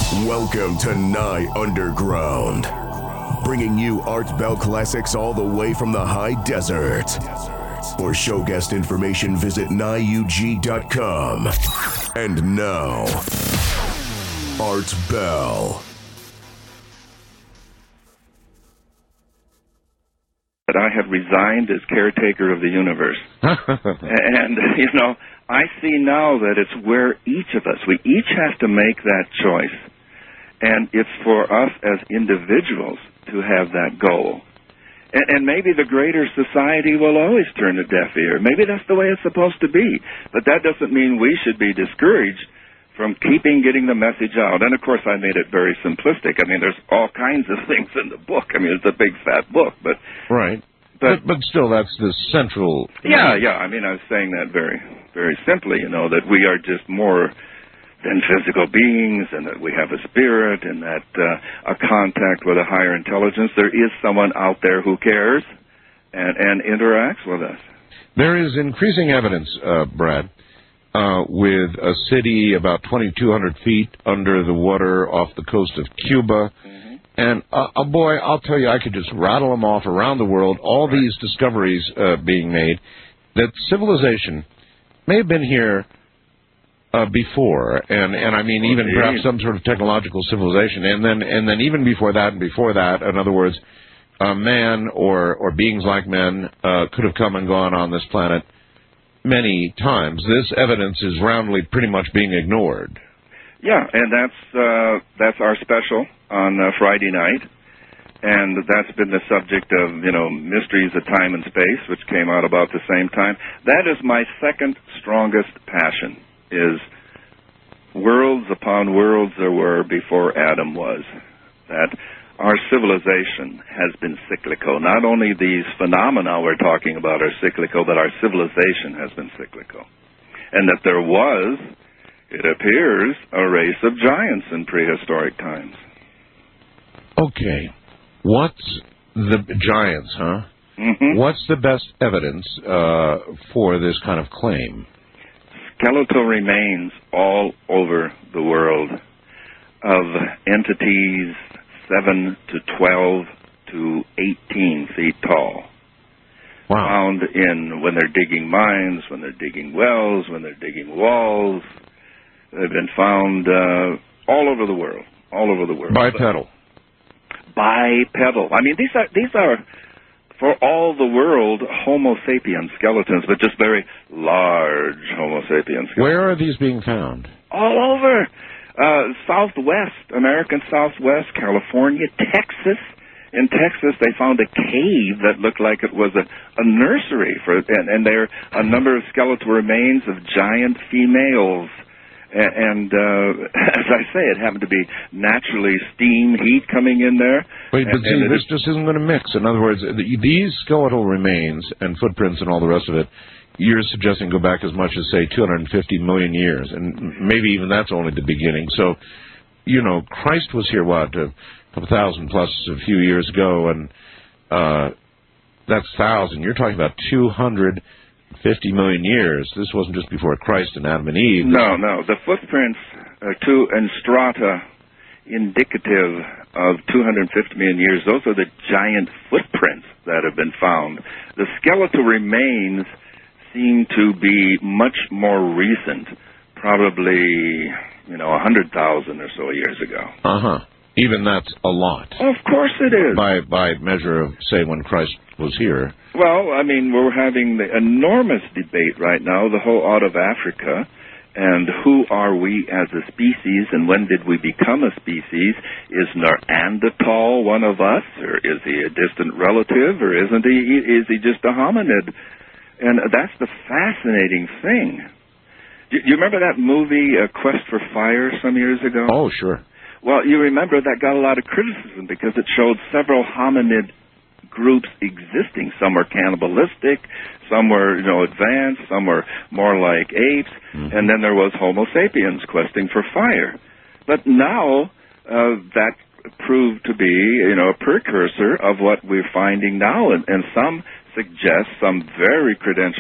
Welcome to Nye Underground, bringing you Art Bell classics all the way from the high desert. For show guest information, visit NyeUG.com. And now, Art Bell. That I had resigned as caretaker of the universe. And, I see now that it's where each of us, we each have to make that choice. And it's for us as individuals to have that goal. And maybe the greater society will always turn a deaf ear. Maybe that's the way it's supposed to be. But that doesn't mean we should be discouraged from getting the message out. And, of course, I made it very simplistic. I mean, there's all kinds of things in the book. I mean, it's a big, fat book. But right. But still, that's the central... Yeah. I mean, I was saying that very, very simply, that we are just more than physical beings, and that we have a spirit, and that a contact with a higher intelligence. There is someone out there who cares and interacts with us. There is increasing evidence, Brad, with a city about 2,200 feet under the water off the coast of Cuba. Mm-hmm. And, boy, I'll tell you, I could just rattle them off around the world, all right. These discoveries being made, that civilization may have been here before, and I mean even perhaps some sort of technological civilization, and then even before that, in other words, man or beings like men could have come and gone on this planet many times. This evidence is roundly pretty much being ignored. Yeah, and that's our special on Friday night, and that's been the subject of Mysteries of Time and Space, which came out about the same time. That is my second strongest passion. Is worlds upon worlds there were before Adam was. That our civilization has been cyclical. Not only these phenomena we're talking about are cyclical, but our civilization has been cyclical. And that there was, it appears, a race of giants in prehistoric times. Okay. What's the giants, huh? Mm-hmm. What's the best evidence for this kind of claim? Skeletal remains all over the world of entities 7 to 12 to 18 feet tall. Wow. Found when they're digging mines, when they're digging wells, when they're digging walls. They've been found all over the world. Bipedal. Bipedal. I mean, these are for all the world Homo sapien skeletons, but just very large Homo sapien skeletons. Where are these being found? All over. Southwest, American Southwest, California, Texas. In Texas, they found a cave that looked like it was a nursery, and there are a number of skeletal remains of giant females. And as I say, it happened to be naturally steam heat coming in there. Wait, but see, this just isn't going to mix. In other words, these skeletal remains and footprints and all the rest of it, you're suggesting go back as much as, say, 250 million years, and maybe even that's only the beginning. So, Christ was here, a couple thousand plus a few years ago, and that's 1,000. You're talking about 250 million years. This wasn't just before Christ and Adam and Eve. No. The footprints and strata indicative of 250 million years, those are the giant footprints that have been found. The skeletal remains seem to be much more recent, probably, 100,000 or so years ago. Uh-huh. Even that's a lot. Of course it is. By measure of, say, when Christ was here. Well, I mean, we're having the enormous debate right now, the whole out of Africa, and who are we as a species, and when did we become a species? Is Neanderthal one of us, or is he a distant relative, or isn't he? Is he just a hominid? And that's the fascinating thing. Do you remember that movie, Quest for Fire, some years ago? Oh, sure. Well, you remember that got a lot of criticism because it showed several hominid groups existing. Some were cannibalistic, some were, advanced, some were more like apes, and then there was Homo sapiens questing for fire. But now that proved to be, a precursor of what we're finding now, and some suggest, some very credentialed